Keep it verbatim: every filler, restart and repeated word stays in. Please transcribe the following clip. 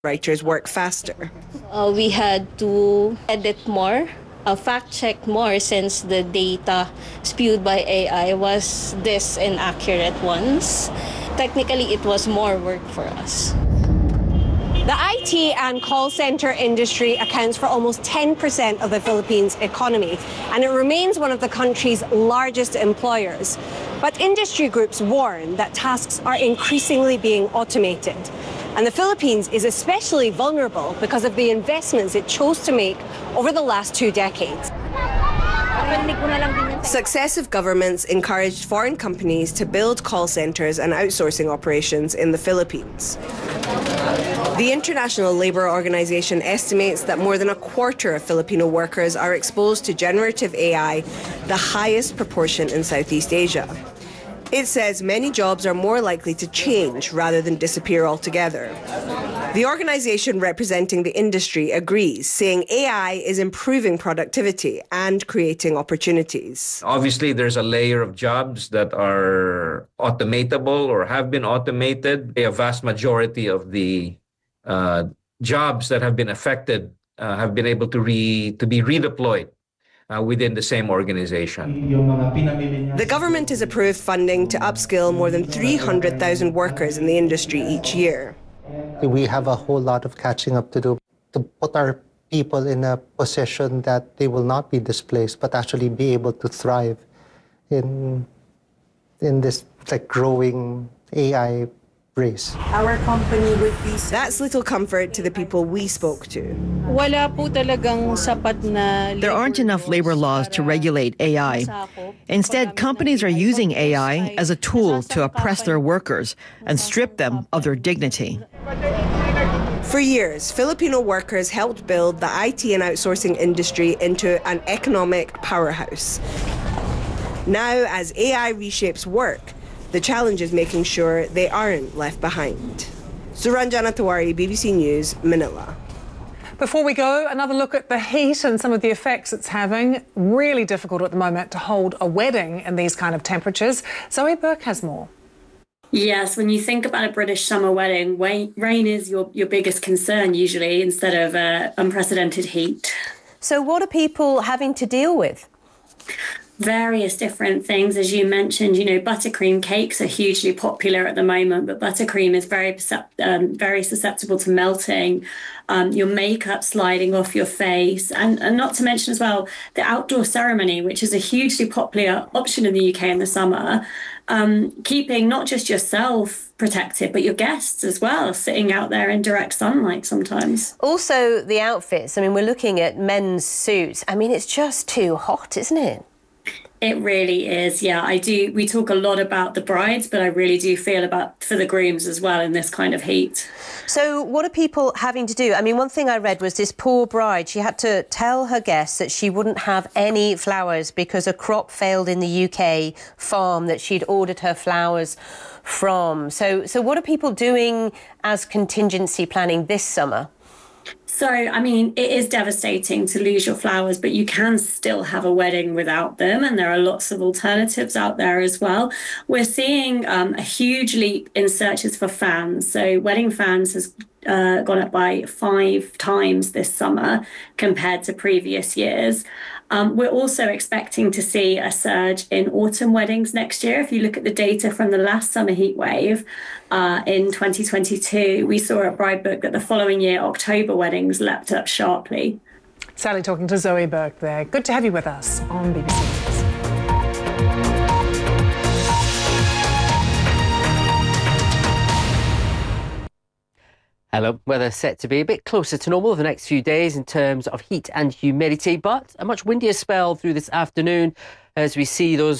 writers work faster. Uh, we had to edit more, uh, fact-check more since the data spewed by A I was this inaccurate ones. Technically, it was more work for us. The I T and call center industry accounts for almost ten percent of the Philippines' economy, and it remains one of the country's largest employers. But industry groups warn that tasks are increasingly being automated. And the Philippines is especially vulnerable because of the investments it chose to make over the last two decades. Successive governments encouraged foreign companies to build call centers and outsourcing operations in the Philippines. The International Labour Organization estimates that more than a quarter of Filipino workers are exposed to generative A I, the highest proportion in Southeast Asia. It says many jobs are more likely to change rather than disappear altogether. The organization representing the industry agrees, saying A I is improving productivity and creating opportunities. Obviously, there's a layer of jobs that are automatable or have been automated. A vast majority of the uh, jobs that have been affected uh, have been able to, re to be redeployed Uh, within the same organization. The government has approved funding to upskill more than three hundred thousand workers in the industry each year. We have a whole lot of catching up to do to put our people in a position that they will not be displaced, but actually be able to thrive in, in this like growing A I race. Our company would be... That's little comfort to the people we spoke to. Wala po talagang sapat na There aren't enough labor laws to regulate A I. Instead, companies are using A I as a tool to oppress their workers and strip them of their dignity. For years, Filipino workers helped build the I T and outsourcing industry into an economic powerhouse. Now, as A I reshapes work, the challenge is making sure they aren't left behind. Suranjana Tiwari, B B C News, Manila. Before we go, another look at the heat and some of the effects it's having. Really difficult at the moment to hold a wedding in these kind of temperatures. Zoe Burke has more. Yes, when you think about a British summer wedding, rain is your, your biggest concern usually instead of uh, unprecedented heat. So what are people having to deal with? Various different things, as you mentioned. You know, buttercream cakes are hugely popular at the moment, but buttercream is very um, very susceptible to melting. Um, your makeup sliding off your face, and, and not to mention as well the outdoor ceremony, which is a hugely popular option in the U K in the summer. Um, keeping not just yourself protected, but your guests as well, sitting out there in direct sunlight sometimes. Also, the outfits. I mean, we're looking at men's suits. I mean, it's just too hot, isn't it? It really is, yeah. I do. We talk a lot about the brides, but I really do feel about for the grooms as well in this kind of heat. So what are people having to do? I mean, one thing I read was this poor bride, she had to tell her guests that she wouldn't have any flowers because a crop failed in the U K farm that she'd ordered her flowers from. So, so what are people doing as contingency planning this summer? So, I mean, it is devastating to lose your flowers, but you can still have a wedding without them. And there are lots of alternatives out there as well. We're seeing um, a huge leap in searches for fans. So wedding fans has uh, gone up by five times this summer compared to previous years. Um, we're also expecting to see a surge in autumn weddings next year. If you look at the data from the last summer heat wave uh, in twenty twenty-two, we saw at Bridebook that the following year, October weddings leapt up sharply. Sally talking to Zoe Burke there. Good to have you with us on B B C News. Hello. Weather set to be a bit closer to normal the next few days in terms of heat and humidity, but a much windier spell through this afternoon as we see those